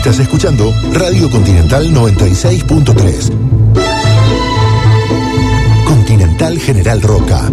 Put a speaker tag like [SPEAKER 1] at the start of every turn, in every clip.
[SPEAKER 1] Estás escuchando Radio Continental 96.3. Continental General Roca.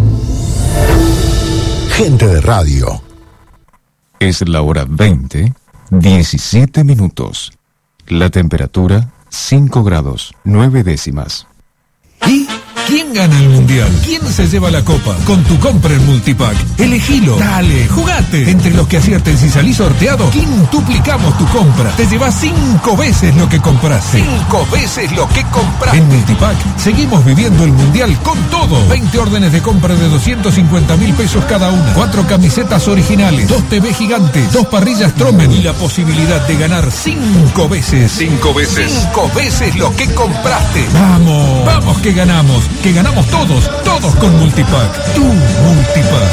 [SPEAKER 1] Gente de radio.
[SPEAKER 2] Es la hora 20, 17 minutos. La temperatura 5 grados, 9 décimas.
[SPEAKER 3] ¿Y quién gana el mundial? ¿Quién se lleva la copa? Con tu compra en Multipack. Elegilo. Dale, jugate. Entre los que acierten si salís sorteado, quintuplicamos tu compra. Te llevas 5 veces lo que compraste. 5 veces lo que compraste. En Multipack seguimos viviendo el mundial con todo. 20 órdenes de compra de 250.000 pesos cada una. 4 camisetas originales. 2 TV gigantes. 2 parrillas Tromen. Y la posibilidad de ganar 5 veces. 5 veces. 5 veces lo que compraste. Vamos. Vamos que ganamos. Que ganamos todos con Multipack. Tu Multipack.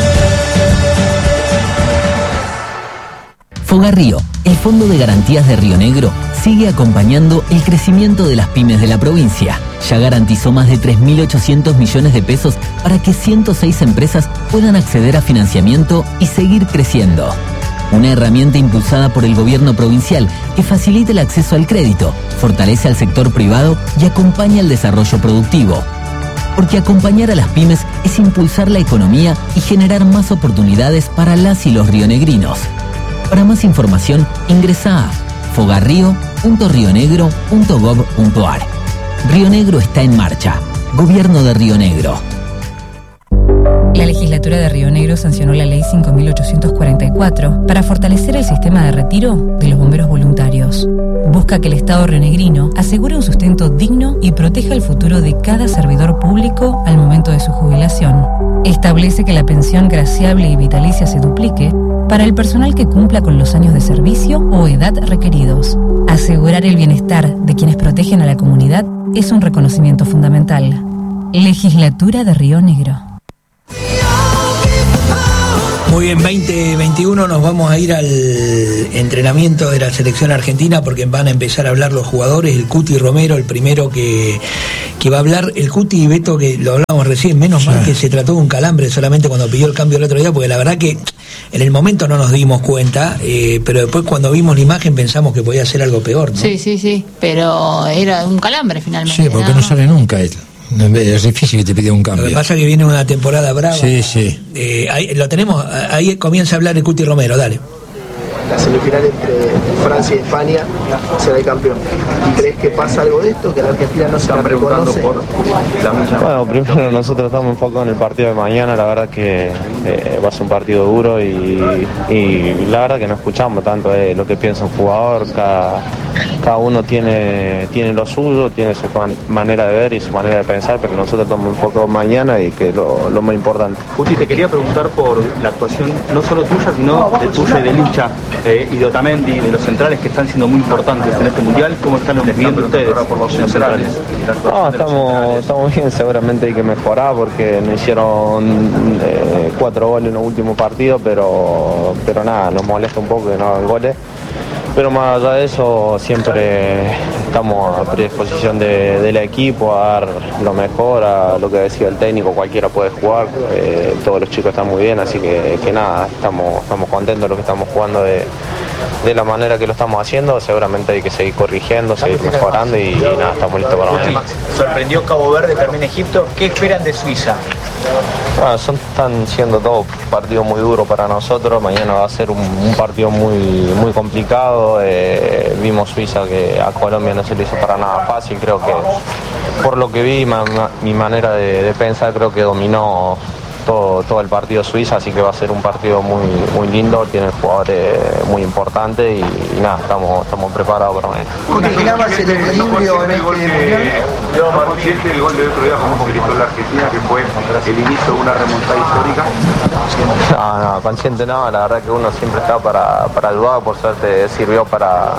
[SPEAKER 4] Fogarrío, el Fondo de Garantías de Río Negro, sigue acompañando el crecimiento de las pymes de la provincia. Ya garantizó más de 3.800 millones de pesos para que 106 empresas puedan acceder a financiamiento y seguir creciendo. Una herramienta impulsada por el gobierno provincial que facilita el acceso al crédito, fortalece al sector privado y acompaña el desarrollo productivo. Porque acompañar a las pymes es impulsar la economía y generar más oportunidades para las y los rionegrinos. Para más información, ingresa a fogarrio.rionegro.gov.ar. Río Negro está en marcha. Gobierno de Río Negro.
[SPEAKER 5] La legislatura de Río Negro sancionó la ley 5.844 para fortalecer el sistema de retiro de los bomberos voluntarios. Busca que el Estado rionegrino asegure un sustento digno y proteja el futuro de cada servidor público al momento de su jubilación. Establece que la pensión graciable y vitalicia se duplique para el personal que cumpla con los años de servicio o edad requeridos. Asegurar el bienestar de quienes protegen a la comunidad es un reconocimiento fundamental. Legislatura de Río Negro.
[SPEAKER 6] Muy bien, 2021 nos vamos a ir al entrenamiento de la selección argentina porque van a empezar a hablar los jugadores. El Cuti Romero, el primero que va a hablar. El Cuti y Beto, que lo hablamos recién, menos mal que se trató de un calambre solamente cuando pidió el cambio el otro día, porque la verdad que en el momento no nos dimos cuenta, pero después cuando vimos la imagen pensamos que podía ser algo peor, ¿no?
[SPEAKER 7] Sí, pero era un calambre finalmente.
[SPEAKER 8] Sí, porque no sale nunca él. Es difícil que te pida un cambio.
[SPEAKER 6] Lo que pasa es que viene una temporada brava.
[SPEAKER 8] Sí.
[SPEAKER 6] Ahí lo tenemos, ahí comienza a hablar el Cuti Romero, dale.
[SPEAKER 9] La semifinal entre Francia y España será el campeón. ¿Crees que pasa algo de esto? ¿Que la Argentina no se la reconoce?
[SPEAKER 10] Bueno, primero nosotros estamos enfocados en el partido de mañana. La verdad que va a ser un partido duro y la verdad que no escuchamos tanto lo que piensa un jugador. Cada uno tiene lo suyo, tiene su manera de ver y su manera de pensar, pero nosotros estamos enfocados mañana y que es lo más importante.
[SPEAKER 11] Justi, te quería preguntar por la actuación no solo tuya, sino de tuya y de Licha y de Otamendi, de los centrales que están siendo muy importantes en este mundial. ¿Cómo están viendo ustedes los centrales?
[SPEAKER 10] No, estamos bien, seguramente hay que mejorar porque nos hicieron 4 goles en los últimos partidos, pero nada, nos molesta un poco que no hagan goles. Pero más allá de eso, siempre estamos a predisposición del equipo a dar lo mejor, a lo que decía el técnico, cualquiera puede jugar, todos los chicos están muy bien, así que nada, estamos contentos de lo que estamos jugando de la manera que lo estamos haciendo. Seguramente hay que seguir corrigiendo, seguir mejorando y nada, estamos listos para mañana.
[SPEAKER 12] Sorprendió Cabo Verde, también Egipto. ¿Qué esperan de Suiza?
[SPEAKER 10] Bueno, están siendo todos partidos muy duros para nosotros. Mañana va a ser un partido muy complicado. Vimos Suiza que a Colombia no se le hizo para nada fácil. Creo que por lo que vi, mi manera de pensar, creo que dominó todo el partido Suiza, así que va a ser un partido muy lindo. Tienen jugadores muy importantes y nada, estamos preparados para mañana.
[SPEAKER 9] ¿Continuabas el equilibrio en este mundial?
[SPEAKER 11] El gol del otro día como gritó la Argentina, que fue el inicio de una remontada histórica.
[SPEAKER 10] No, consciente no, la verdad que uno siempre está para ayudar, por suerte sirvió para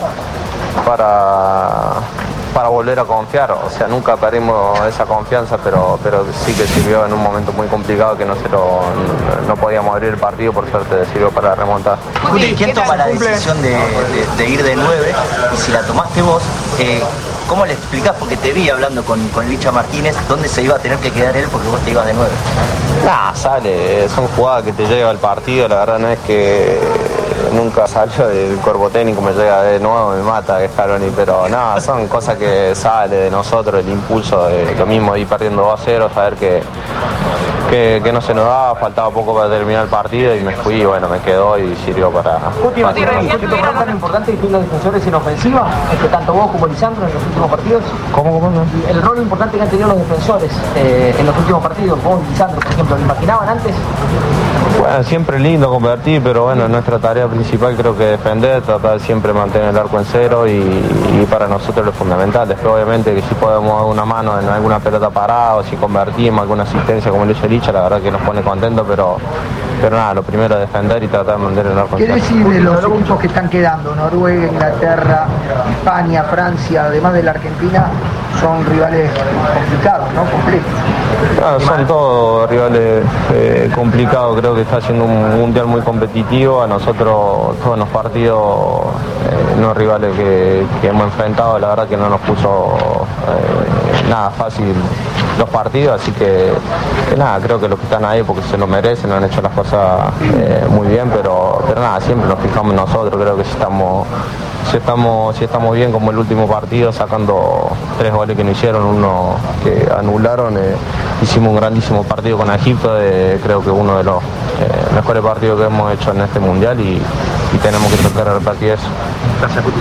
[SPEAKER 10] volver a confiar, o sea, nunca perdimos esa confianza, pero sí que sirvió en un momento muy complicado que no podíamos abrir el partido, por suerte sirvió para remontar.
[SPEAKER 12] ¿Quién toma la decisión de ir de 9? Y si la tomaste vos, ¿cómo le explicás? Porque te vi hablando con Licha Martínez, ¿dónde se iba a tener que quedar él porque vos te ibas de 9?
[SPEAKER 10] Sale, son jugadas que te lleva al partido, la verdad no es que nunca salió del cuerpo técnico, me llega de nuevo, me mata Scaloni, pero nada, son cosas que sale de nosotros, el impulso de lo mismo de ir perdiendo 2-0, saber que no se nos daba, faltaba poco para terminar el partido y me fui, bueno, me quedó y sirvió para...
[SPEAKER 13] ¿Tan importante que los defensores en ofensiva, tanto vos como Lisandro en los últimos partidos?
[SPEAKER 10] ¿Cómo?
[SPEAKER 13] El rol importante que han tenido los defensores en los últimos partidos, vos y Lisandro, por ejemplo, ¿lo imaginaban antes?
[SPEAKER 10] Bueno, siempre lindo convertir, pero bueno, nuestra tarea principal creo que defender, tratar de siempre mantener el arco en cero y para nosotros lo fundamental. Después obviamente que si podemos dar una mano en alguna pelota parada o si convertimos alguna asistencia como lo hizo Licha, la verdad que nos pone contentos, pero nada, lo primero es defender y tratar de mantener el arco en
[SPEAKER 13] cero. ¿Qué decir de los equipos que están quedando? Noruega, Inglaterra, España, Francia, además de la Argentina, son rivales complicados, ¿no? Complejos.
[SPEAKER 10] Claro, son todos rivales complicados, creo que está siendo un mundial muy competitivo, a nosotros todos los partidos, no rivales que hemos enfrentado, la verdad que no nos puso nada fácil los partidos, así que nada, creo que los que están ahí porque se lo merecen, han hecho las cosas muy bien, pero nada, siempre nos fijamos en nosotros, creo que si estamos bien como el último partido, sacando 3 goles que no hicieron, uno que anularon, hicimos un grandísimo partido con Egipto, creo que uno de los mejores partidos que hemos hecho en este mundial y tenemos que tratar de repetir eso.
[SPEAKER 6] Gracias, Cuti.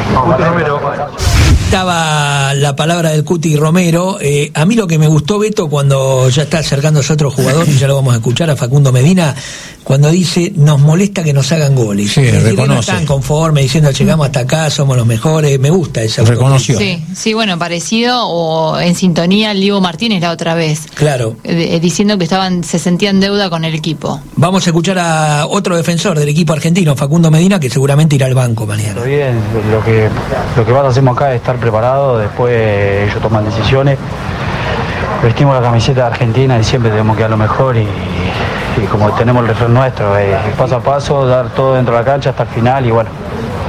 [SPEAKER 6] Estaba la palabra del Cuti Romero. A mí lo que me gustó, Beto, cuando ya está acercándose otro jugador, y ya lo vamos a escuchar, a Facundo Medina, cuando dice, nos molesta que nos hagan goles.
[SPEAKER 8] Sí, reconoce.
[SPEAKER 6] No están conformes diciendo, llegamos hasta acá, somos los mejores. Me gusta esa.
[SPEAKER 8] Reconoció.
[SPEAKER 7] Sí, bueno, parecido o en sintonía al Diego Martínez la otra vez.
[SPEAKER 6] Claro.
[SPEAKER 7] Diciendo que se sentían deuda con el equipo.
[SPEAKER 6] Vamos a escuchar a otro defensor del equipo argentino, Facundo Medina, que seguramente irá al banco mañana.
[SPEAKER 14] Está bien, lo que más hacemos acá es estar preparados, después ellos toman decisiones. Vestimos la camiseta de Argentina y siempre tenemos que dar lo mejor y como tenemos el refrán nuestro, paso a paso, dar todo dentro de la cancha hasta el final y bueno,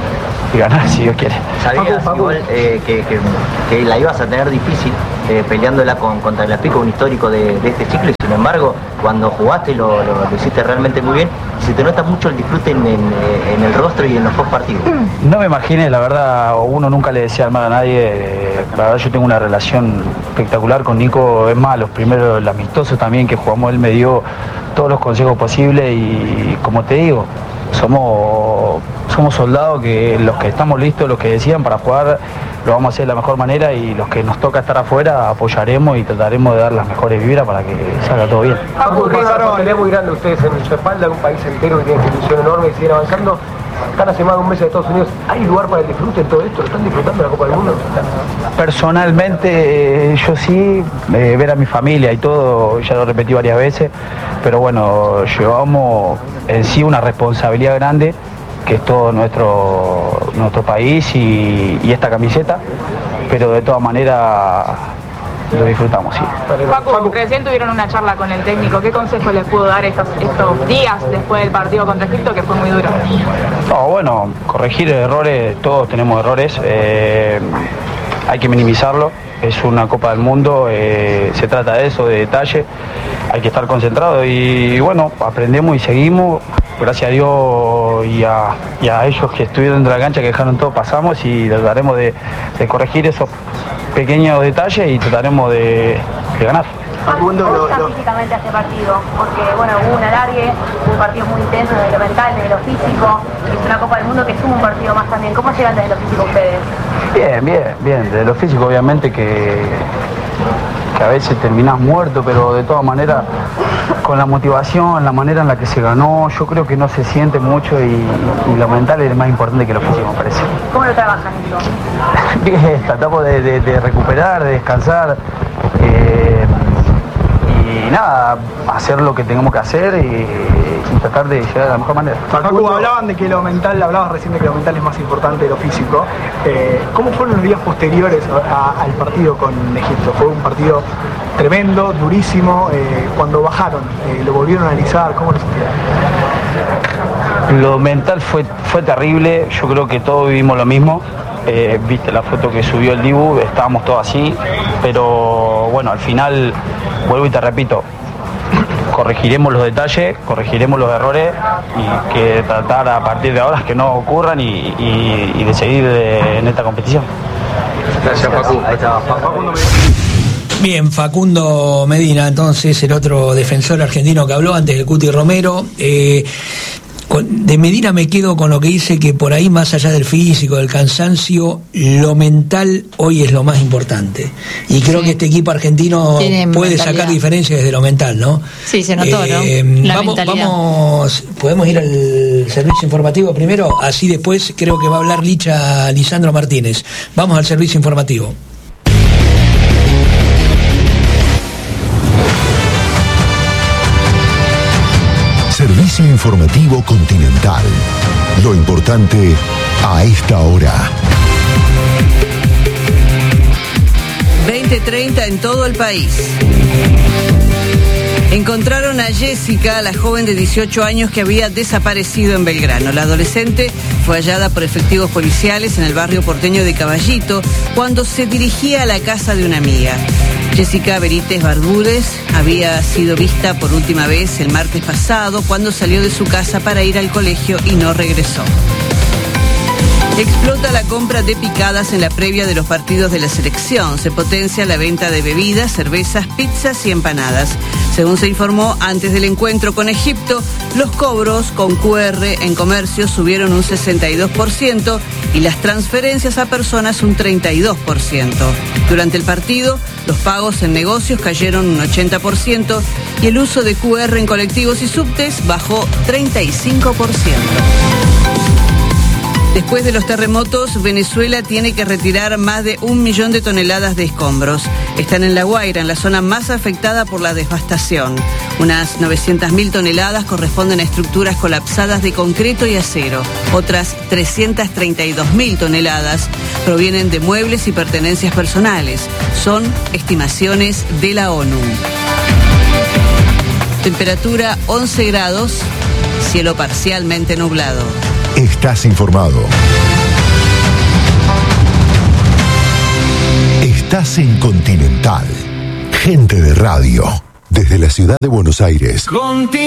[SPEAKER 14] y ganar si Dios quiere.
[SPEAKER 12] ¿Sabías igual que la ibas a tener difícil peleándola contra el Aspico, un histórico de este ciclo, y sin embargo cuando jugaste lo hiciste realmente muy bien y se te nota mucho el disfrute en el rostro y en los post partidos?
[SPEAKER 14] No me imagines, la verdad, uno nunca le desea mal a nadie, la verdad yo tengo una relación espectacular con Nico, es más, los primeros, el amistoso también que jugamos, él me dio todos los consejos posibles y como te digo, somos soldados que los que estamos listos, los que decían para jugar, lo vamos a hacer de la mejor manera y los que nos toca estar afuera apoyaremos y trataremos de dar las mejores vibras para que salga todo bien.
[SPEAKER 13] Una responsabilidad muy grande ustedes en su espalda, un país entero que tiene una institución enorme y siguen avanzando. Están hace más de un mes en Estados Unidos. ¿Hay lugar para el disfrute en todo esto? ¿Lo están disfrutando de la Copa del Mundo?
[SPEAKER 14] Personalmente yo sí, ver a mi familia y todo, ya lo repetí varias veces, pero bueno, llevamos en sí una responsabilidad grande que es todo nuestro país y esta camiseta, pero de todas maneras lo disfrutamos, sí.
[SPEAKER 15] Facu, recién tuvieron una charla con el técnico. ¿Qué consejo les pudo dar estos días después del partido contra Egipto, que fue muy duro?
[SPEAKER 14] No, bueno, corregir errores, todos tenemos errores, hay que minimizarlo, es una Copa del Mundo, se trata de eso, de detalle, hay que estar concentrado y bueno, aprendemos y seguimos, gracias a Dios y a ellos que estuvieron dentro de la cancha, que dejaron todo, pasamos y trataremos de corregir esos pequeños detalles y trataremos de ganar.
[SPEAKER 15] ¿Cómo estás físicamente a este partido? Porque bueno, hubo un alargue, un partido muy intenso desde lo mental, desde lo físico, es una Copa del Mundo que suma un partido más también. ¿Cómo llegan desde lo físico ustedes? Bien, desde lo físico obviamente que a veces terminás muerto, pero de todas maneras con la motivación, la manera en la que se ganó, yo creo que no se siente mucho y lo mental es más importante que lo físico, me parece. ¿Cómo lo trabajan eso?
[SPEAKER 14] Bien, tratamos de recuperar, de descansar y nada, hacer lo que tengamos que hacer y tratar de llegar de la mejor manera.
[SPEAKER 13] Facu, hablaban de que lo mental, hablabas recién de que lo mental es más importante de lo físico. ¿Cómo fueron los días posteriores al partido con Egipto? Fue un partido tremendo, durísimo. Cuando bajaron, ¿lo volvieron a analizar? ¿Cómo lo sintieron?
[SPEAKER 14] Lo mental fue terrible, yo creo que todos vivimos lo mismo. Viste la foto que subió el Dibu, estábamos todos así, pero bueno, al final, vuelvo y te repito, corregiremos los detalles, corregiremos los errores y que tratar a partir de ahora que no ocurran y de seguir en esta competición.
[SPEAKER 8] Gracias, Facu.
[SPEAKER 6] Bien, Facundo Medina, entonces el otro defensor argentino que habló antes del Cuti Romero. De Medina me quedo con lo que dice, que por ahí, más allá del físico, del cansancio, lo mental hoy es lo más importante. Y creo que este equipo argentino puede sacar diferencias desde lo mental, ¿no?
[SPEAKER 7] Sí, se notó, ¿no?
[SPEAKER 6] Vamos, podemos ir al servicio informativo primero, así después creo que va a hablar Lisandro Martínez. Vamos al servicio informativo.
[SPEAKER 1] Servicio informativo Continental. Lo importante a esta hora.
[SPEAKER 16] 20:30 en todo el país. Encontraron a Jessica, la joven de 18 años que había desaparecido en Belgrano. La adolescente fue hallada por efectivos policiales en el barrio porteño de Caballito cuando se dirigía a la casa de una amiga. Jessica Benítez Bardúrez había sido vista por última vez el martes pasado cuando salió de su casa para ir al colegio y no regresó. Explota la compra de picadas en la previa de los partidos de la selección. Se potencia la venta de bebidas, cervezas, pizzas y empanadas. Según se informó antes del encuentro con Egipto, los cobros con QR en comercio subieron un 62% y las transferencias a personas un 32%. Durante el partido, los pagos en negocios cayeron un 80% y el uso de QR en colectivos y subtes bajó 35%. Después de los terremotos, Venezuela tiene que retirar más de 1 millón de toneladas de escombros. Están en La Guaira, en la zona más afectada por la devastación. Unas 900.000 toneladas corresponden a estructuras colapsadas de concreto y acero. Otras 332.000 toneladas provienen de muebles y pertenencias personales. Son estimaciones de la ONU. Temperatura 11 grados, cielo parcialmente nublado.
[SPEAKER 1] Estás informado. Estás en Continental. Gente de radio. Desde la ciudad de Buenos Aires.